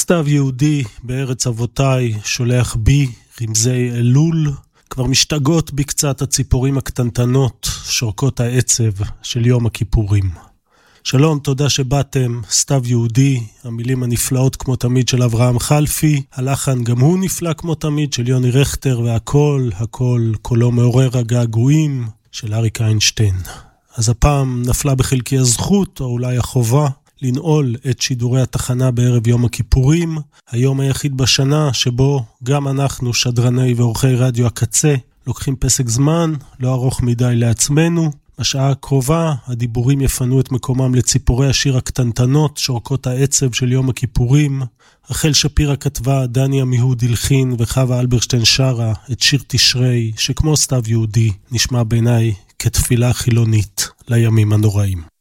סתיו יהודי בארץ אבותיי שולח בי רמזי אלול, כבר משתגעות בי קצת הציפורים הקטנטנות, שורקות העצב של יום הכיפורים. שלום, תודה שבאתם, סתיו יהודי, המילים הנפלאות כמו תמיד של אברהם חלפי, הלחן גם הוא נפלא כמו תמיד של יוני רכטר, והכל, קולו מעורר הגעגועים של אריק איינשטיין. אז הפעם נפלה בחלקי הזכות, או אולי החובה, לנעול את שידורי התחנה בערב יום הכיפורים, היום היחיד בשנה שבו גם אנחנו, שדרני ואורחי רדיו הקצה, לוקחים פסק זמן, לא ארוך מדי לעצמנו. בשעה הקרובה הדיבורים יפנו את מקומם לציפורי השיר הקטנטנות, שורקות העצב של יום הכיפורים. רחל שפירא כתבה, דני עמיהוד הלחין וחווה אלברשטיין שרה את שיר תשרי, שכמו סתיו יהודי נשמע בעיניי כתפילה חילונית לימים הנוראים.